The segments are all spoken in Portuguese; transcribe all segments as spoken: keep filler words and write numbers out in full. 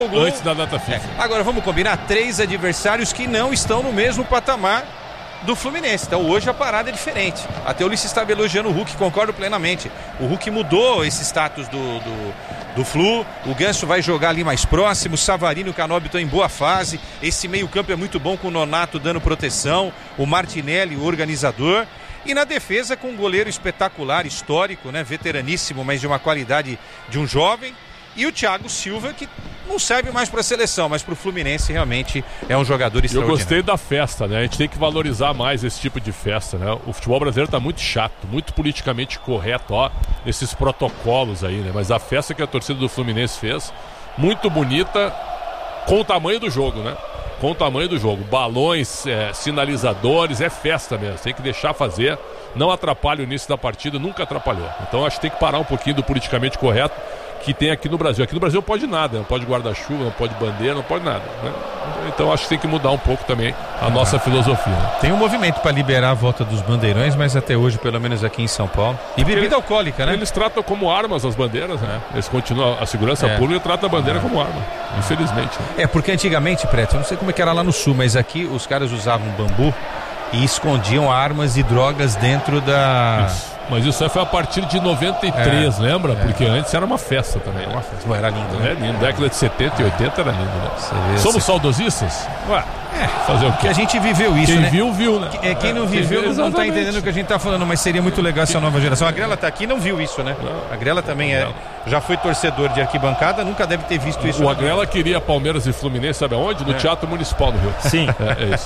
Antes da data FIFA. É. Agora vamos combinar três adversários que não estão no mesmo patamar do Fluminense. Então hoje a parada é diferente. Até o Ulisses estava elogiando o Hulk, concordo plenamente. O Hulk mudou esse status do, do, do Flu. O Ganso vai jogar ali mais próximo. O Savarino e o Canóbio estão em boa fase. Esse meio campo é muito bom, com o Nonato dando proteção, o Martinelli, o organizador. E na defesa com um goleiro espetacular, histórico, né? Veteraníssimo, mas de uma qualidade de um jovem. E o Thiago Silva, que não serve mais para a seleção, mas para o Fluminense realmente é um jogador extraordinário. Eu gostei da festa, né? A gente tem que valorizar mais esse tipo de festa, né? O futebol brasileiro está muito chato, muito politicamente correto, ó, esses protocolos aí, né? Mas a festa que a torcida do Fluminense fez, muito bonita, com o tamanho do jogo, né? Com o tamanho do jogo. Balões, é, sinalizadores, é festa mesmo. Tem que deixar fazer. Não atrapalha o início da partida, nunca atrapalhou. Então acho que tem que parar um pouquinho do politicamente correto que tem aqui no Brasil. Aqui no Brasil não pode nada, não pode guarda-chuva, não pode bandeira, não pode nada, né? Então acho que tem que mudar um pouco também a nossa filosofia, né? Tem um movimento para liberar a volta dos bandeirões, mas até hoje, pelo menos aqui em São Paulo. E bebida eles, alcoólica, né? Eles tratam como armas as bandeiras, né? Eles continuam, a segurança é. pública trata a bandeira é. como arma, infelizmente. Né? É, porque antigamente, Preto, eu não sei como é que era lá no sul, mas aqui os caras usavam bambu e escondiam armas e drogas dentro da... Isso. Mas isso aí foi a partir de noventa e três, é, lembra? É. Porque antes era uma festa também. Era uma festa. Ué, era lindo, né? É lindo. Década de setenta e oitenta era lindo, né? Somos saudosistas? Ué, é, fazer o quê? Que a gente viveu isso, quem né? Quem viu, viu, né? É, quem não viveu quem não está entendendo o que a gente está falando, mas seria muito legal essa nova geração. A Grela está aqui e não viu isso, né? Não. A Grela também é, já foi torcedor de arquibancada, nunca deve ter visto isso. O Agrela queria Palmeiras e Fluminense, sabe aonde? No é. Teatro Municipal do Rio. Sim. É, é isso.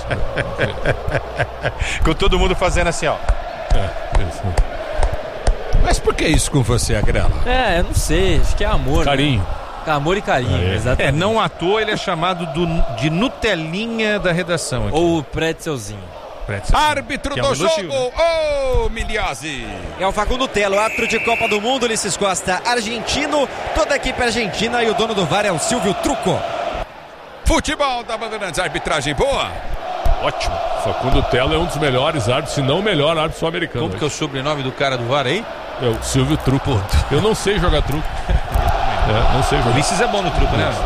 Com todo mundo fazendo assim, ó. É, isso. Mas por que isso com você, Agrela? É, eu não sei, acho que é amor. Carinho. Né? Amor e carinho, é. exatamente. É, não à toa ele é chamado do, de Nutelinha da redação aqui. Ou Pretzelzinho. Pretzelzinho. Árbitro é um do elogio, jogo, ô né? oh, Miliazzi. É o Facundo Telo, árbitro de Copa do Mundo, Ulisses Costa, argentino, toda a equipe argentina e o dono do V A R é o Silvio Truco. Futebol da Bandeirantes, arbitragem boa. Ótimo. Facundo Telo é um dos melhores árbitros, se não o melhor árbitro sul-americano. Como que é o sobrenome do cara do V A R aí? É o Silvio Truco. Eu não sei jogar truco. É, não sei jogar. O Ulisses é bom no truco, né?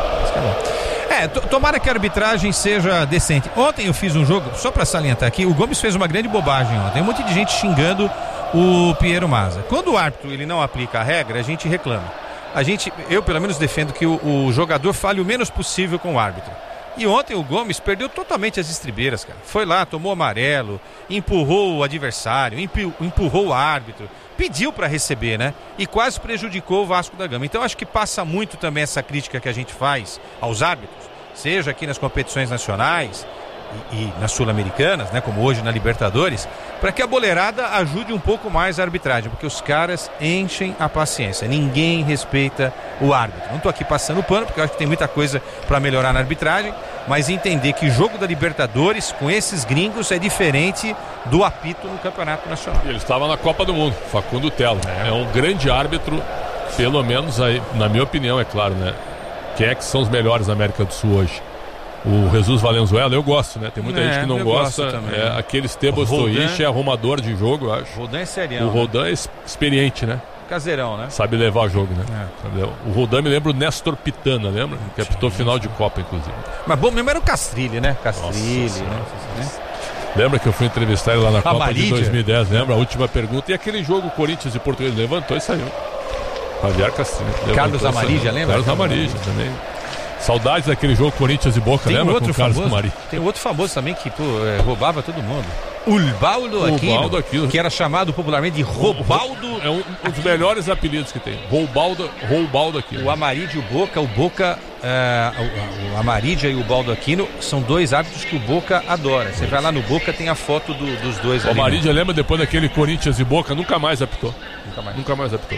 É, tomara que a arbitragem seja decente. Ontem eu fiz um jogo, só pra salientar aqui, o Gomes fez uma grande bobagem ontem. Tem um monte de gente xingando o Piero Mazza. Quando o árbitro ele não aplica a regra, a gente reclama. A gente, eu pelo menos defendo que o, o jogador fale o menos possível com o árbitro. E ontem o Gomes perdeu totalmente as estribeiras, cara. Foi lá, tomou amarelo, empurrou o adversário, empurrou o árbitro, pediu para receber, né? E quase prejudicou o Vasco da Gama. Então acho que passa muito também essa crítica que a gente faz aos árbitros, seja aqui nas competições nacionais e, e nas sul-americanas, né? Como hoje na Libertadores, para que a boleirada ajude um pouco mais a arbitragem, porque os caras enchem a paciência. Ninguém respeita o árbitro. Não estou aqui passando pano, porque eu acho que tem muita coisa para melhorar na arbitragem, mas entender que jogo da Libertadores com esses gringos é diferente do apito no Campeonato Nacional. Ele estava na Copa do Mundo, Facundo Telo. É, é um grande árbitro, pelo menos aí, na minha opinião, é claro, né? Quem é que são os melhores na América do Sul hoje? O Jesus Valenzuela, eu gosto, né? Tem muita é, gente que não gosta. Também, é, né? Aquele Esteban Stoich é arrumador de jogo, eu acho. Rodan é serião. O Rodan é experiente, né? Caseirão, né? Sabe levar o jogo, né? É. O Rodan me lembra o Nestor Pitana, lembra? Que apitou final de Copa, inclusive. Mas bom mesmo era o Castrilli, né? Castrilli, Nossa, né? né? Lembra que eu fui entrevistar ele lá na Copa Amarídia. de dois mil e dez, lembra? A última pergunta. E aquele jogo Corinthians e Português levantou e saiu. Javier Castrilli. Carlos Amarídia, lembra? Carlos Amarídia também. Saudades daquele jogo Corinthians e Boca, tem lembra? Outro com o Carlos famoso, Mari. tem outro famoso também que pô, é, roubava todo mundo. Ulbaldo Aquino, Aquino, que era chamado popularmente de Roubaldo. É um, um dos melhores apelidos que tem. Roubaldo, Roubaldo Aquino. O Amarídia e o Boca, o Boca, uh, o, o Amarídia e o Baldo Aquino são dois árbitros que o Boca adora. Você vai lá no Boca, tem a foto do, dos dois. O ali, Amarídia, né? lembra depois daquele Corinthians e Boca, nunca mais apitou. Nunca mais, nunca mais apitou.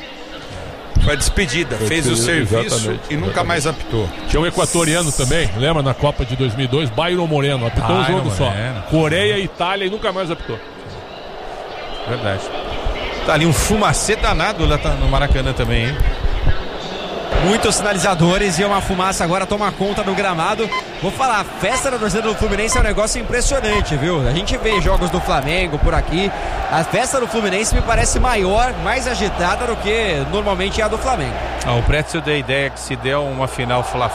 Foi despedida, Foi fez despedida, o serviço exatamente, e nunca exatamente. mais apitou. Tinha um equatoriano também, lembra na Copa de dois mil e dois, Byron Moreno, apitou um jogo só. Coreia e Itália e nunca mais apitou. Verdade. Tá ali um fumacê danado lá no Maracanã também, hein? Muitos sinalizadores e uma fumaça agora toma conta do gramado. Vou falar, a festa da torcida do Fluminense é um negócio impressionante, viu? A gente vê jogos do Flamengo por aqui. A festa do Fluminense me parece maior, mais agitada do que normalmente é a do Flamengo. Ah, o Pretzel deu a ideia que se der uma final Fla